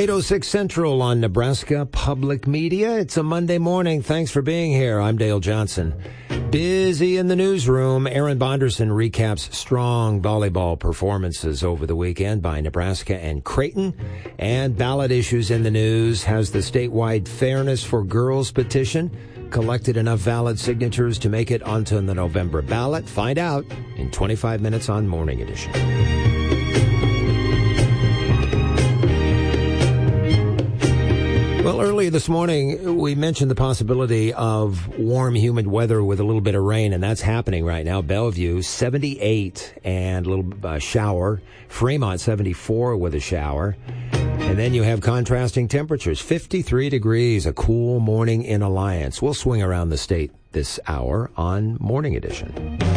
8:06 Central on Nebraska Public Media. It's a Monday morning. Thanks for being here. I'm Dale Johnson. Busy in the newsroom. Aaron Bonderson recaps strong volleyball performances over the weekend by Nebraska and Creighton. And ballot issues in the news. Has the statewide Fairness for Girls petition collected enough valid signatures to make it onto the November ballot? Find out in 25 minutes on Morning Edition. Well, earlier this morning, we mentioned the possibility of warm, humid weather with a little bit of rain, and that's happening right now. Bellevue, 78 and a little shower. Fremont, 74 with a shower. And then you have contrasting temperatures, 53 degrees, a cool morning in Alliance. We'll swing around the state this hour on Morning Edition.